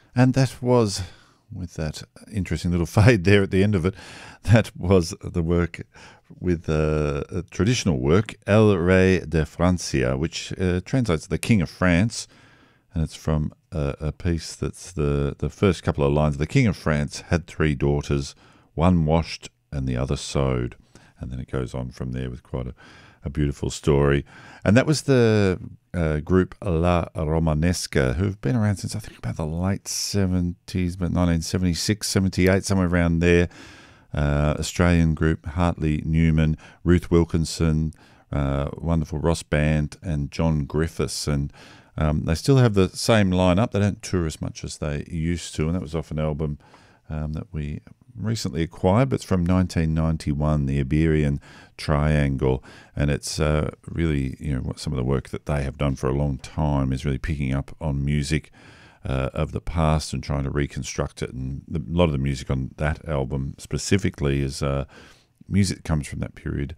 And that was, with that interesting little fade there at the end of it, that was the work with a traditional work, El Rey de Francia, which translates the King of France. And it's from a piece that's the first couple of lines. The King of France had 3 daughters, one washed and the other sewed. And then it goes on from there with quite a beautiful story. And that was the group La Romanesca, who've been around since I think about the late 70s, but 1976, 78, somewhere around there. Australian group, Hartley Newman, Ruth Wilkinson, wonderful Ross Band, and John Griffiths. And they still have the same lineup. They don't tour as much as they used to, and that was off an album that we recently acquired, but it's from 1991, the Iberian Triangle, and it's really, some of the work that they have done for a long time is really picking up on music of the past and trying to reconstruct it. And a lot of the music on that album specifically is music that comes from that period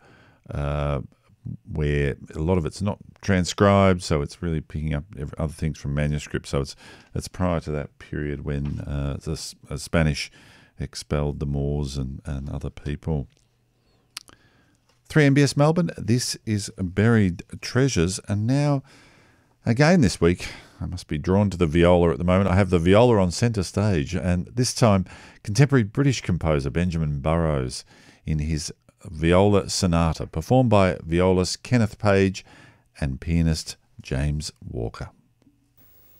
where a lot of it's not transcribed, so it's really picking up other things from manuscripts. So it's prior to that period when the Spanish expelled the Moors and other people. 3MBS Melbourne, this is Buried Treasures. And now, again this week, I must be drawn to the viola at the moment. I have the viola on centre stage, and this time contemporary British composer Benjamin Burrows in his Viola Sonata, performed by violist Kenneth Page and pianist James Walker.